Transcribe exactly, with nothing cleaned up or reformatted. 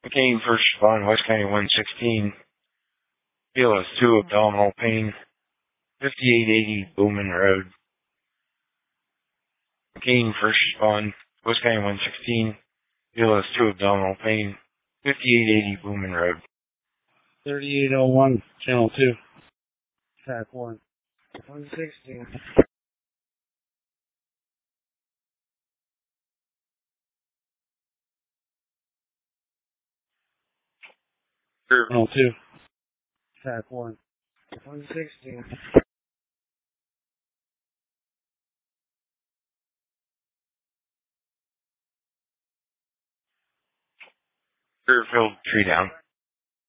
McCain first respond, West County one sixteen, B L S two abdominal pain, fifty-eight eighty Bowman Road. McCain first respond, West County one sixteen, B L S two abdominal pain, fifty-eight eighty Bowman Road. thirty-eight oh one, Channel two, Track one, one sixteen. Channel two, Track one, one sixteen. Fairfield, tree down.